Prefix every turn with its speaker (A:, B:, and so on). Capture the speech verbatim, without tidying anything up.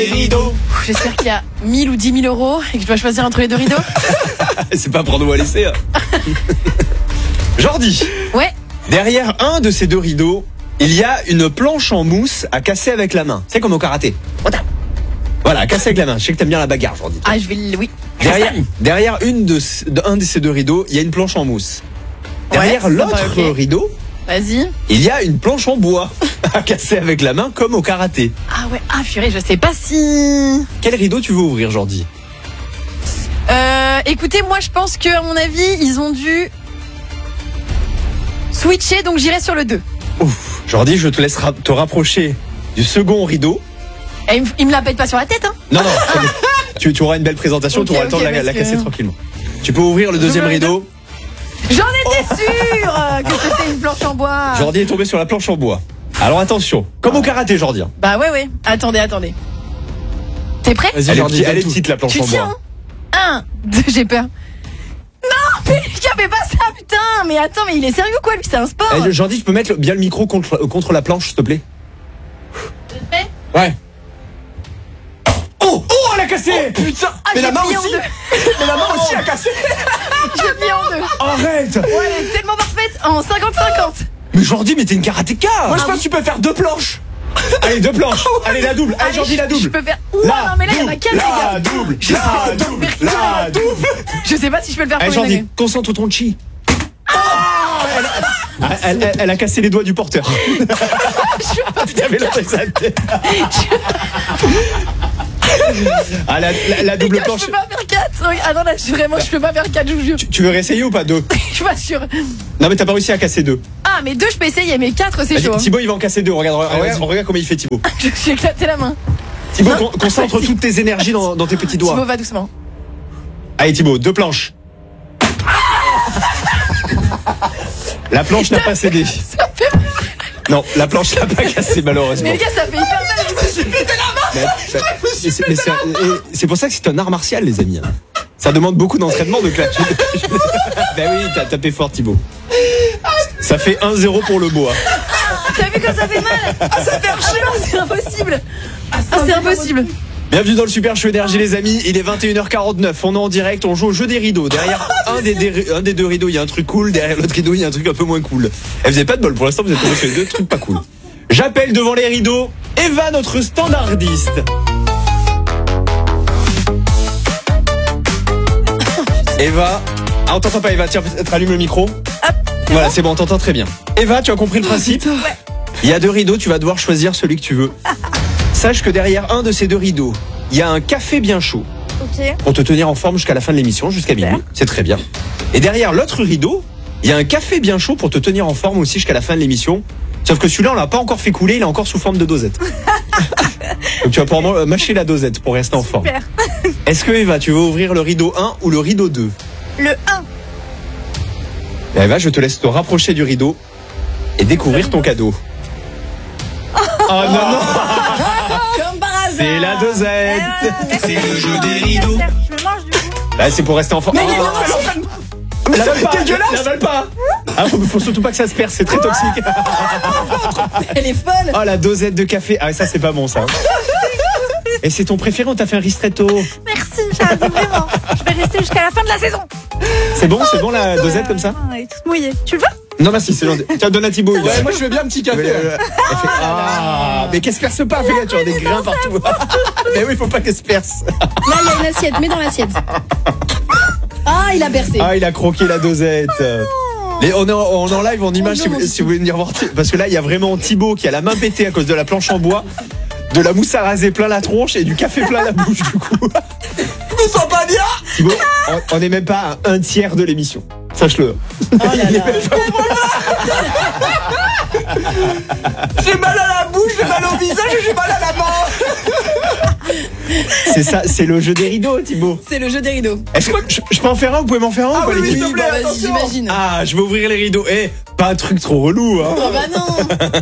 A: des rideaux.
B: J'espère qu'il y a mille ou dix mille euros et que je dois choisir entre les deux rideaux.
A: C'est pas prendre ou à laisser. Hein. Jordi.
B: Ouais.
A: Derrière un de ces deux rideaux, il y a une planche en mousse à casser avec la main. C'est comme au karaté. Voilà, à casser avec la main. Je sais que t'aimes bien la bagarre, Jordi.
B: Ah, je vais le... Oui.
A: Derrière, derrière une de, de, un de ces deux rideaux, il y a une planche en mousse. Derrière
B: Ouais,
A: l'autre
B: sympa, ok.
A: rideau,
B: Vas-y.
A: il y a une planche en bois à casser avec la main comme au karaté.
B: Ah ouais, ah purée, je sais pas si...
A: Quel rideau tu veux ouvrir, Jordi?
B: Euh, écoutez, moi je pense que à mon avis, ils ont dû switcher, donc j'irai sur le deux.
A: Ouf, Jordi, je te laisse ra- te rapprocher du second rideau.
B: Et il me, il me la pète pas sur la tête, hein.
A: Non, non, tu, tu auras une belle présentation,
B: Ok,
A: tu auras le
B: ok,
A: temps de la,
B: parce
A: la
B: que-
A: casser tranquillement. Tu peux ouvrir le deuxième
B: veux le
A: rideau.
B: J'en étais sûre que c'était une planche en bois.
A: Jordi est tombé sur la planche en bois. Alors attention, comme au karaté, Jordi.
B: Bah ouais, ouais. Attendez, attendez. T'es prêt?
A: Elle est,
C: Jordi,
A: petite, elle est
C: donne tout.
A: petite, la planche
B: Tu
A: en
B: tiens,
A: bois.
B: hein. Un, deux, j'ai peur. Non, mais Lucas, fais pas ça, putain. Mais attends, mais il est sérieux quoi, lui? C'est un sport.
A: Eh, Jordi, tu peux mettre le- bien le micro contre, euh, contre la planche, s'il te plaît?
B: T'es prêt?
A: Ouais. Oh, oh, elle a cassé. Oh, putain.
B: Ah,
A: Mais
B: j'ai
A: la main
B: plié en
A: aussi.
B: deux.
A: Mais la main aussi a cassé.
B: Je plié en deux.
A: Arrête.
B: Ouais, elle est tellement parfaite en cinquante cinquante.
A: Mais Jordi, mais t'es une karatéka. Moi, je
B: Ah
A: pense
B: oui.
A: que tu peux faire deux planches. Allez, deux planches. Allez, la double. Allez, Jordi, la
B: Je
A: double.
B: peux faire. Ouah, non, mais là, il y en a quatre, les
A: La
B: gars.
A: double.
B: Je
A: La
B: sais pas.
A: double. La double.
B: Je sais pas si je peux le faire
A: Allez,
B: pour une
A: Jordi,
B: année.
A: concentre ton chi. Elle, elle, elle, elle a cassé les doigts du porteur. Putain, mais l'autre, ça tête. Ah, la, la, la
B: Les
A: double
B: gars,
A: planche.
B: je peux pas faire quatre. Ah non, là, je- vraiment, je peux pas faire quatre, je vous jure.
A: Tu, tu veux réessayer ou pas deux?
B: Je suis pas sûre.
A: Non, mais t'as pas réussi à casser deux.
B: Ah, mais deux, je peux essayer, mais quatre, c'est
A: Vas-y,
B: chaud. hein.
A: Thibaut, il va en casser deux. Regarde, regarde,
C: vas-y.
A: regarde combien il fait, Thibaut.
B: Je suis éclaté la main.
A: Thibaut,
B: Non.
A: con- concentre toutes tes énergies dans, dans tes petits doigts.
B: Thibaut, va doucement.
A: Allez, Thibaut, deux planches. La planche n'a pas cédé.
B: Ça fait...
A: Non, la planche n'a pas cassé, malheureusement.
B: Mais les gars, ça fait hyper mal. Je me suis pété la main.
A: Mais- mais c'est- mais c'est et c'est pour ça que c'est un art martial, les amis. Ça demande beaucoup d'entraînement, donc là. tu- Ben oui, t'as tapé fort, Thibaut. Ça fait un zéro pour le bois.
B: T'as vu comme ça fait mal? Ah, ça fait archi mal. C'est impossible. Ah, c'est impossible.
A: Bienvenue dans le Super Show Énergie, les amis. Il est vingt et une heures quarante-neuf. On est en direct. On joue au jeu des rideaux. Derrière un des, des- un des deux rideaux, il y a un truc cool. Derrière l'autre rideau, il y a un truc un peu moins cool. Et vous avez pas de bol. Pour l'instant, vous êtes tombés sur les deux trucs pas cool. J'appelle devant les rideaux Eva, notre standardiste. Eva. Ah, on t'entend pas, Eva. Tiens, peut-être allume le micro. Voilà, c'est bon, on t'entend très bien. Eva, tu as compris le principe? Il y a deux rideaux, tu vas devoir choisir celui que tu veux. Sache que derrière un de ces deux rideaux, il y a un café bien chaud
B: Ok.
A: pour te tenir en forme jusqu'à la fin de l'émission, jusqu'à minuit. C'est très bien. Et derrière l'autre rideau, il y a un café bien chaud pour te tenir en forme aussi jusqu'à la fin de l'émission. Sauf que celui-là, on l'a pas encore fait couler, il est encore sous forme de dosette. Donc tu vas pouvoir mâcher la dosette pour rester en forme.
B: Super.
A: Est-ce que Eva, tu veux ouvrir le rideau un ou le rideau deux?
B: Le un.
A: Eh Eva, je te laisse te rapprocher du rideau et découvrir ton cadeau. Oh non, non,
B: Comme par hasard.
A: c'est la dosette.
D: C'est le jeu des rideaux.
B: Je le mange du coup.
A: Là, c'est pour rester en forme.
B: Mais il est
A: Oh, l'avale pas, l'avale pas. Ah, faut, faut surtout pas que ça se perce, c'est très toxique.
B: Elle est folle.
A: Oh, la dosette de café. Ah, ça, c'est pas bon, ça. Et c'est ton préféré, on t'a fait un ristretto.
B: Merci, j'adore vraiment. Je vais rester jusqu'à la fin de la saison.
A: C'est bon, c'est bon, la dosette comme ça?
B: Elle est toute mouillée. Tu le veux?
A: Non, merci, c'est gentil. Tiens, donne à Thibaut. il a-
C: Ouais, moi je veux bien un petit café.
A: Mais, euh, elle fait, ah, mais qu'elle se perce pas, fais gaffe, tu as des grains partout. Mais oui, faut pas qu'elle se perce.
E: Là, il y a une assiette, mets dans l'assiette. Ah, il a bercé.
A: Ah, il a croqué la dosette. Les, on, est en, on est en live, en image, si, vous, si vous voulez venir voir. Parce que là, il y a vraiment Thibaut qui a la main pétée à cause de la planche en bois, de la mousse à raser plein la tronche et du café plein la bouche, du coup.
C: Je me sens pas bien.
A: Thibaut, on- on n'est même pas à un tiers de l'émission. Sache-le.
B: Oh là là.
C: J'ai mal à la bouche, j'ai mal au visage et j'ai mal à la main.
A: C'est ça, c'est le jeu des rideaux, Thibaut.
B: C'est le jeu des rideaux.
A: Est-ce que je, je peux en faire un? Vous pouvez m'en faire un
C: Ah
A: ou pas,
C: oui,
A: l'équipe
C: s'il te plaît,
B: bah, vas-y,
C: attention.
B: j'imagine.
A: Ah, je vais ouvrir les rideaux. Eh, pas un truc trop relou, hein.
B: Oh bah non.